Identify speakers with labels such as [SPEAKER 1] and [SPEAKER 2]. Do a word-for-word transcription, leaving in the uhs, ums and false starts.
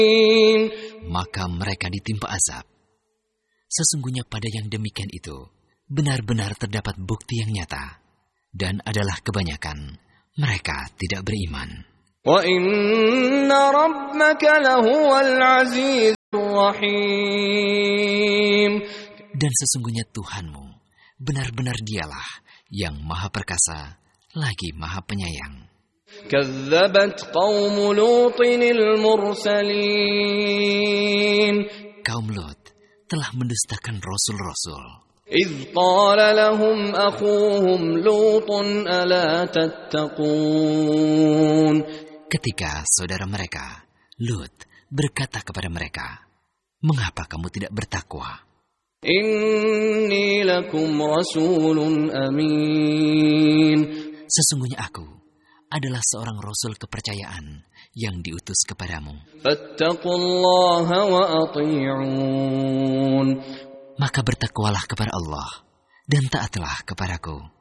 [SPEAKER 1] Maka mereka ditimpa azab. Sesungguhnya pada yang demikian itu, benar-benar terdapat bukti yang nyata, dan adalah kebanyakan mereka tidak beriman.
[SPEAKER 2] Wa inna rabbaka lahuwal azizur rahim.
[SPEAKER 1] Dan sesungguhnya Tuhanmu, benar-benar dialah yang maha perkasa, lagi maha penyayang.
[SPEAKER 2] Kazzabat qaum Lutinil mursalin.
[SPEAKER 1] Kaum Lut telah mendustakan rasul-rasul.
[SPEAKER 2] إذ قال لهم أخوهم لوط ألا تتقون.
[SPEAKER 1] Ketika saudara mereka, Lut, berkata kepada mereka, "Mengapa kamu tidak bertakwa?
[SPEAKER 2] Inni lakum rasulun amin.
[SPEAKER 1] Sesungguhnya aku adalah seorang rasul kepercayaan yang diutus kepadamu.
[SPEAKER 2] Fattaqullaha wa ati'un.
[SPEAKER 1] Maka bertakwalah kepada Allah dan taatlah kepadaku."